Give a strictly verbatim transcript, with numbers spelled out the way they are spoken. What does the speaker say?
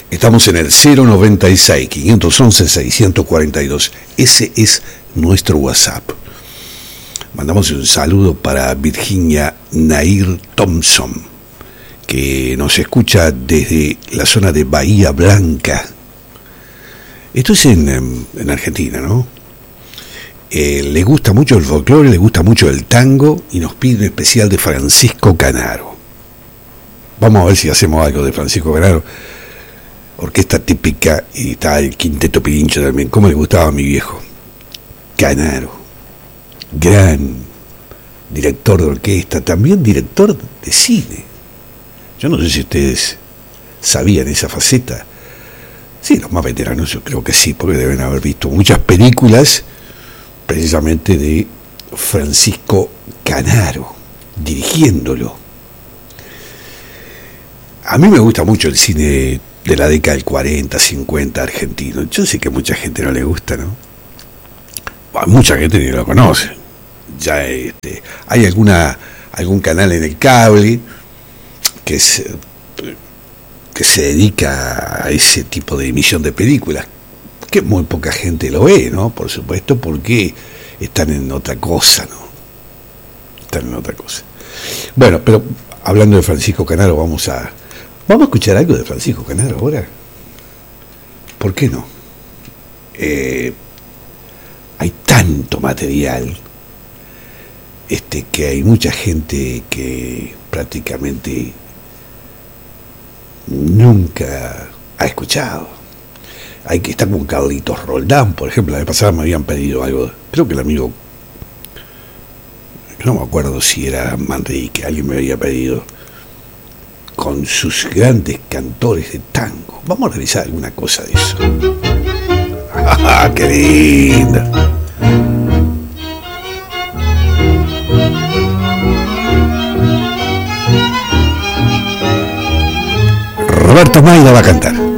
Estamos en el cero noventa y seis, quinientos once, seiscientos cuarenta y dos. Ese es nuestro WhatsApp. Mandamos un saludo para Virginia Nair Thompson, que nos escucha desde la zona de Bahía Blanca. Esto es en, en Argentina, ¿no? Eh, le gusta mucho el folclore, le gusta mucho el tango y nos pide un especial de Francisco Canaro. Vamos a ver si hacemos algo de Francisco Canaro. Orquesta típica, y está el Quinteto Pirincho también. ¿Cómo le gustaba a mi viejo? Canaro, gran director de orquesta, también director de cine. Yo no sé si ustedes sabían esa faceta. Sí, los más veteranos yo creo que sí, porque deben haber visto muchas películas precisamente de Francisco Canaro, dirigiéndolo. A mí me gusta mucho el cine de la década del cuarenta, cincuenta argentino. Yo sé que a mucha gente no le gusta, ¿no? A mucha gente ni lo conoce. Ya este, hay alguna algún canal en el cable que se, que se dedica a ese tipo de emisión de películas, que muy poca gente lo ve, ¿no? Por supuesto, porque están en otra cosa, ¿no? Están en otra cosa. Bueno, pero hablando de Francisco Canaro, vamos a vamos a escuchar algo de Francisco Canaro ahora. ¿Por qué no? Eh, hay tanto material, este, que hay mucha gente que prácticamente nunca ha escuchado. Hay que estar con Carlitos Roldán, por ejemplo. La vez pasada me habían pedido algo, creo que el amigo, no me acuerdo si era Manrique, alguien me había pedido, con sus grandes cantores de tango. Vamos a realizar alguna cosa de eso. ¡Ah, qué linda! Roberto Mayra va a cantar.